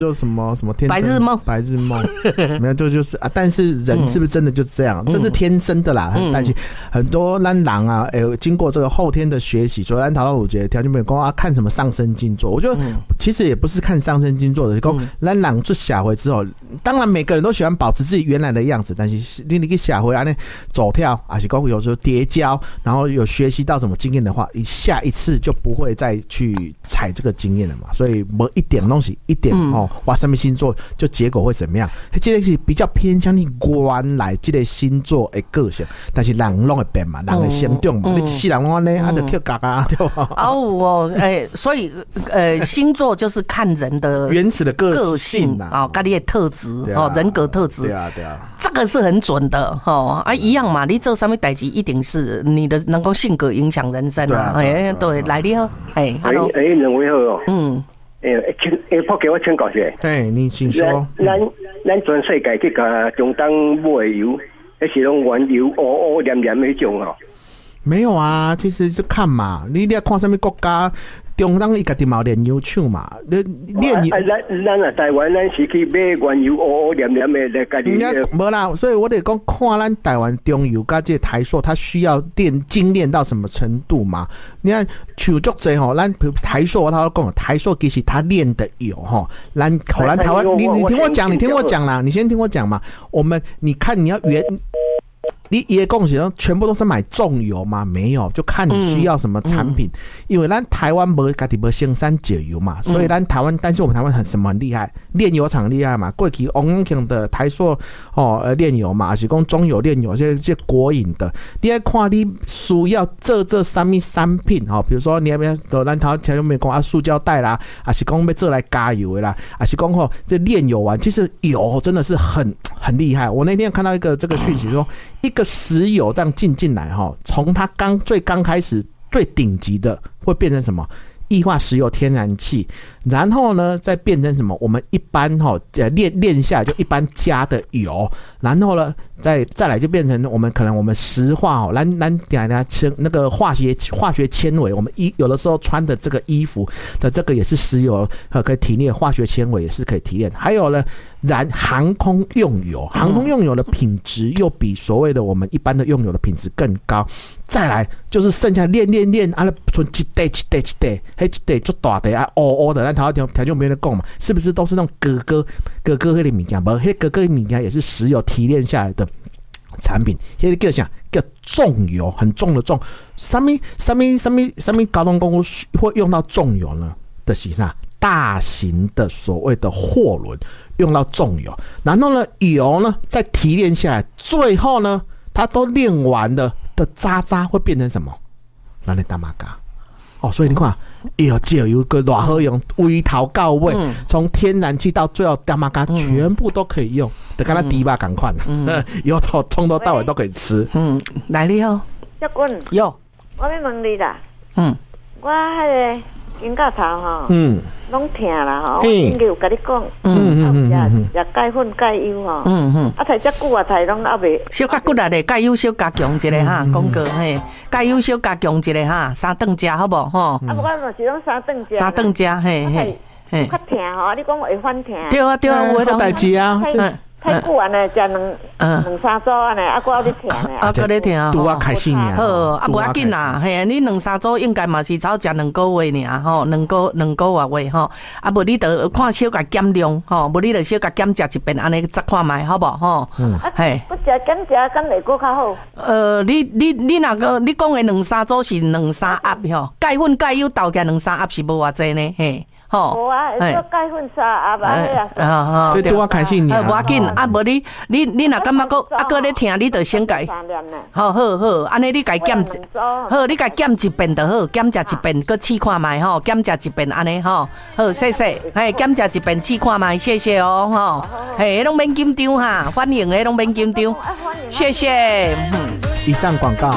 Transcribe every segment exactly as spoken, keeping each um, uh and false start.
就什么什么天白日梦， 白日梦，没有，就就是啊，但是人是不是真的就这样？嗯、这是天生的啦，很担心、嗯、很多咱人啊，哎、欸，经过这个后天的学习，所以咱讨论我觉得条件没有讲啊，看什么上升星座，我觉得、嗯、其实也不是看上升星座的，讲咱人做下回之后，当然每个人都喜欢保持自己原来的样子，但是你你去下回啊那走跳，还是讲有时候叠交，然后有学习到什么经验的话，下一次就不会再去踩这个经验了嘛，所以没一点东西，一点、嗯、哦。哇，什么星座就结果会怎么样？这个是比较偏向你原来这个星座的个性，但是人拢会变嘛，人的行动嘛，嗯、你世人安尼，啊，就跳嘎嘎对吧？ 哦，哎，所以呃，星座就是看人的原始的个性啊，跟你的特质哦，人格特质， 对啊，对啊， 这个是很准的哦啊，一样嘛，你做什么代志一定是你的能够性格影响人生啊，哎，对，来你好，哎 ，hello， 哎，两位好哦， 嗯。 诶，请诶，抛给我请教一下。 对，你请说。 咱咱全世界去甲中东买油，迄是拢原油乌乌黏黏迄种哦。 没有啊，其实是看嘛，你你要看什么国家，中东伊家己嘛有炼油厂嘛，你炼油。 啊，咱咱啊台湾咱是去买原油乌乌黏黏的来家己。 无啦，所以我得讲看咱台湾中油甲这台塑，它需要炼精炼到什么程度嘛？你看像足济吼，咱台塑我头讲，台塑其实它炼的油吼，咱荷兰台湾，你你听我讲，你听我讲啦，你先听我讲嘛。我们你看你要原。你也讲是全部都是买重油吗？没有，就看你需要什么产品。嗯、因为咱台湾没家己没生产石油嘛，所以咱台湾，但是我们台湾很什么很厉害，炼油厂厉害嘛。过去王永庆的台塑哦，呃，炼油嘛，还是讲中油炼油，这这国营的。你要看你需要这这什么产品哦，比如说你要不要到咱台湾前面讲啊，塑胶袋啦，还是讲要做来加油的啦，还是讲吼这炼油丸，其实油真的是很很厉害。我那天看到一个这个讯息说，一个石油这样进进来哈，从它刚最刚开始最顶级的会变成什么？液化石油天然气，然后呢再变成什么？我们一般哈炼炼下来就一般加的油，然后呢再再来就变成我们可能我们石化哦，咱咱点来称那个化学化学纤维，我们衣有的时候穿的这个衣服的这个也是石油，呃可以提炼，化学纤维也是可以提炼，还有呢。燃航空用油，航空用油的品质又比所谓的我们一般的用油的品质更高。再来就是剩下炼炼炼，啊，存一袋一袋一袋，迄一袋就大袋啊，乌乌的，咱台湾条件没人讲嘛，是不是都是那种哥哥哥哥迄个物件？无，迄哥哥物件也是石油提炼下来的产品，迄个叫啥？叫重油，很重的重。什么什么什么什么交通工具会用到重油呢？的是啥？大型的所谓的货轮用到重油，然后呢油呢再提炼下来，最后呢它都炼完了的渣渣会变成什么？那你大马嘎哦，所以你看油就有个多好用，微头到位，从天然气到最后大马嘎全部都可以用，就跟它低吧赶快，油头从头到尾都可以吃。嗯， 来你好， 小君， 有， 我要问你啦， 嗯， 我迄个。肩胛头吼， 嗯， 拢痛啦吼，我应该有甲你讲，嗯嗯嗯，食钙粉钙油吼，嗯嗯，啊，摕遮久啊，摕拢还袂， 小较骨力咧，钙油小加强一下哈，讲过嘿，钙油小加强一下哈，三顿食好无吼？ 啊，不过就是拢三顿食， 三顿食嘿嘿嘿，较痛吼，你讲会反痛？ 对啊对啊， 有好代志啊。 太久安尼食两两三组安尼，啊，搁有咧疼咧， 啊，搁咧疼， 拄啊开始尔， 好，啊，无要紧啦，嘿，你两三组应该嘛是超食两个月尔，吼，两个两个月月吼，啊，无你得看小甲减量，吼，无你得小甲减食一遍，安尼再看卖，好无吼？嗯， 嘿，不食减食，敢会搁较好？ 呃，你你你那个你讲的两三组是两三盒吼，钙粉钙油倒起两三盒是无偌济呢，嘿。吼， 无啊，会做钙粉沙啊，吧迄啊，这拄啊开始尔， 无要紧，啊，无你你你若感觉搁啊搁咧疼，你着先改。好好好，安尼你家减，好，你家减一遍就好，减食一遍，搁试看卖吼，减食一遍安尼吼，好，谢谢，嘿，减食一遍试看卖，谢谢哦，吼，嘿，迄拢免紧张哈，欢迎迄拢免紧张，谢谢。 以上广告。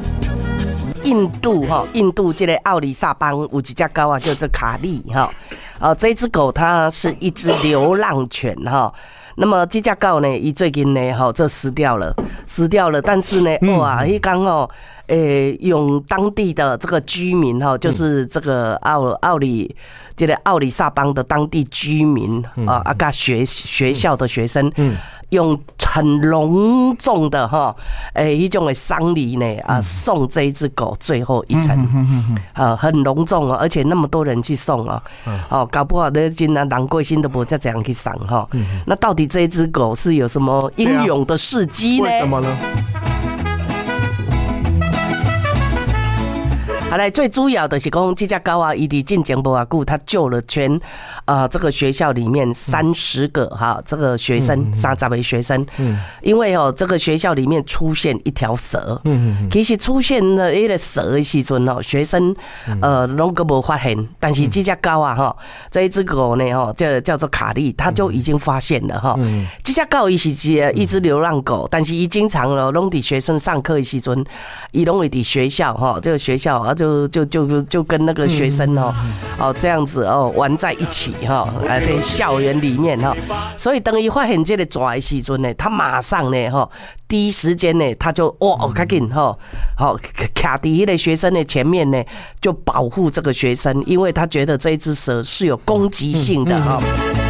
印度哈，印度这个奥里萨邦有一只狗啊，叫做卡利哈。 啊，这只狗它是一只流浪犬哈。那么这只狗呢，伊最近呢，哈，这死掉了，死掉了。但是呢，嗯、哇，伊刚哦，诶，用当地的这个居民哈，就是这个奥奥里，这个奥里萨邦的当地居民啊，啊，甲学学校的学生，嗯。用很隆重的哈，诶，一种的丧礼呢啊，送这一只狗最后一程，啊，很隆重哦，而且那么多人去送哦，哦，搞不好那今啊郎贵心都不再这样去赏哈。那到底这一只狗是有什么英勇的事迹呢？ 为什么呢？ 好来，最主要的是讲，这只狗啊，伊伫进前无偌久，它救了全呃这个学校里面三十个哈这个学生，三十位学生。嗯，因为哦这个学校里面出现一条蛇，嗯嗯，其实出现了一个蛇的时阵哦，学生呃拢个无发现，但是这只狗啊哈，这一只狗呢哈，叫叫做卡利，它就已经发现了哈。嗯，这只狗伊是一只流浪狗，但是伊经常咯拢伫学生上课的时阵，伊拢会伫学校哈，这个学校啊就。就就就就跟那个学生哦哦这样子哦玩在一起哈，哎在校园里面哈，所以等于发现这个抓的时阵呢，他马上呢哈第一时间呢他就哇赶紧哈好卡在那个学生的前面呢，就保护这个学生，因为他觉得这一只蛇是有攻击性的哈。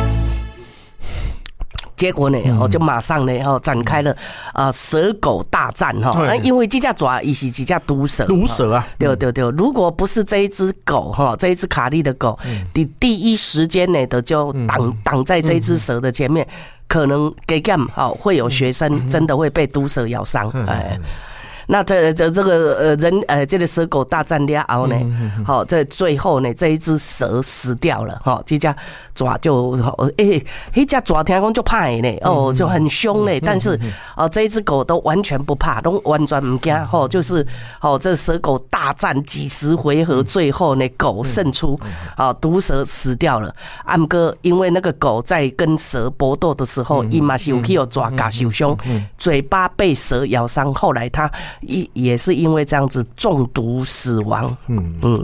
结果呢，哦，就马上呢，哦，展开了啊蛇狗大战哈，因为这只爪伊是一只毒蛇， 毒蛇啊， 对对对，如果不是这一只狗哈，这一只卡利的狗，你第一时间呢的就挡挡在这一只蛇的前面，可能给干好会有学生真的会被毒蛇咬伤，哎。那这这这个呃人呃这个蛇狗大战了后呢，好，这最后呢这一只蛇死掉了，哈，这只爪就诶，那只爪听讲就怕呢，哦，就很凶嘞，但是哦这一只狗都完全不怕，都完全唔惊，吼，就是哦这蛇狗大战几十回合，最后呢狗胜出，啊毒蛇死掉了，啊不过因为那个狗在跟蛇搏斗的时候，伊嘛是有去有爪甲受伤，嘴巴被蛇咬伤，后来他。也也是因为这样子中毒死亡。嗯嗯。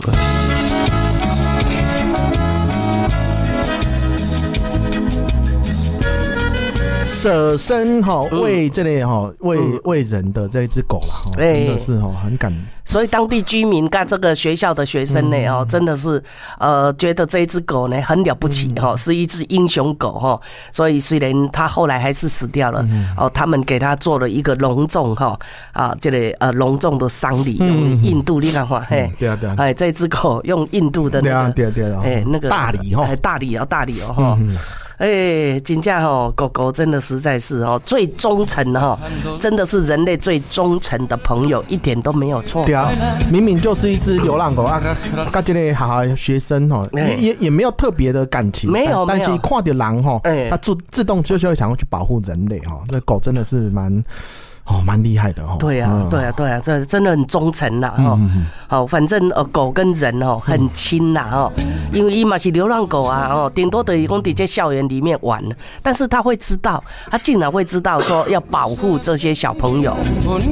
舍身哈为这类哈为为人的这一只狗了哈，真的是哈很感。 所以当地居民跟这个学校的学生呢，哦，真的是呃觉得这一只狗呢很了不起哈，是一只英雄狗哈。所以虽然它后来还是死掉了，哦，他们给它做了一个隆重哈啊这个呃隆重的丧礼，用印度你看哈，嘿， 对啊对啊， 哎这只狗用印度的那个对啊对啊， 哎那个大礼哈， 大礼哦大礼哦哈。哎、欸，真正吼，狗狗真的实在是哦，最忠诚哈，真的是人类最忠诚的朋友，一点都没有错。 对啊，明明就是一只流浪狗啊，跟这个好好学生哈，也也也没有特别的感情， 没有， 但是看到人哈，它自自动就是会想要去保护人类哈，那狗真的是蛮。哦，蛮厉害的哦。 对啊，对啊，对啊，这真的很忠诚啦哈。好，反正呃，狗跟人哦很亲啦哈，因为伊嘛是流浪狗啊哦，顶多等于讲在校园里面玩，但是他会知道，他竟然会知道说要保护这些小朋友。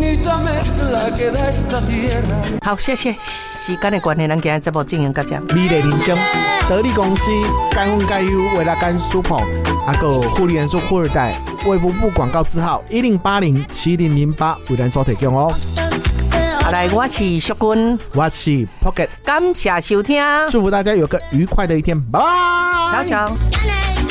好，谢谢。时间的关系，咱今日节目进行到这。 美丽人生，得力公司，干温干优，维拉干舒跑，还有护理人数富二代，卫福部广告字号一零八零七零零八为咱所提供哦。 好来，我是淑君， 我是 Pocket， 感谢收听， 祝福大家有个愉快的一天，拜拜， 小小。